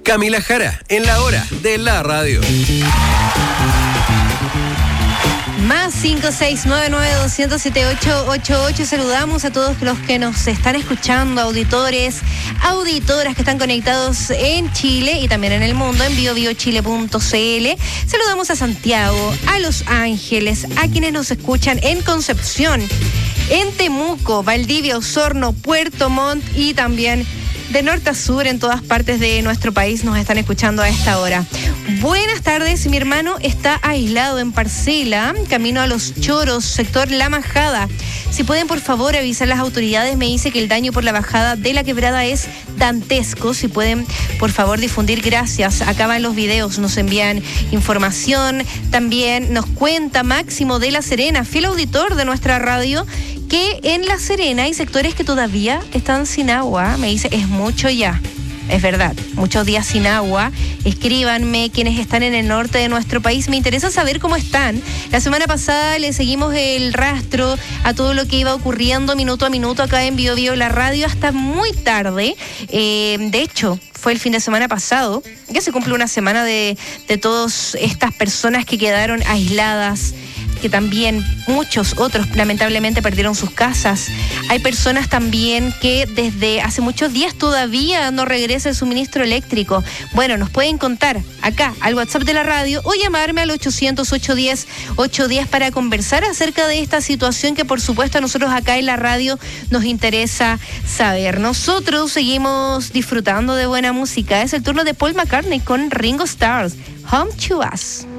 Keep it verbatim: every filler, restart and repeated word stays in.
Camila Jara, en la hora de la radio. Más cinco seis nueve nueve dos cero cero siete ocho ocho ocho. Saludamos a todos los que nos están escuchando, auditores, auditoras que están conectados en Chile y también en el mundo, en bio bio chile punto c l. Saludamos a Santiago, a Los Ángeles, a quienes nos escuchan en Concepción, en Temuco, Valdivia, Osorno, Puerto Montt y también de norte a sur, en todas partes de nuestro país nos están escuchando a esta hora. Buenas tardes, mi hermano está aislado en Parcela, camino a Los Choros, sector La Majada. Si pueden, por favor, avisar a las autoridades, me dice que el daño por la bajada de la quebrada es dantesco. Si pueden, por favor, difundir, gracias. Acá van los videos, nos envían información. También nos cuenta Máximo de La Serena, fiel auditor de nuestra radio, que en La Serena hay sectores que todavía están sin agua. Me dice, es mucho ya. Es verdad, muchos días sin agua. Escríbanme quienes están en el norte de nuestro país. Me interesa saber cómo están. La semana pasada le seguimos el rastro a todo lo que iba ocurriendo minuto a minuto acá en Bio Bio la radio hasta muy tarde. Eh, de hecho, fue el fin de semana pasado. Ya se cumple una semana de, de todas estas personas que quedaron aisladas, que también muchos otros lamentablemente perdieron sus casas. Hay personas también que desde hace muchos días todavía no regresa el suministro eléctrico. Bueno, nos pueden contar acá al WhatsApp de la radio o llamarme al ochocientos, ochocientos diez, ochocientos diez para conversar acerca de esta situación que por supuesto a nosotros acá en la radio nos interesa saber. Nosotros seguimos disfrutando de buena música. Es el turno de Paul McCartney con Ringo Starr, Home to Us.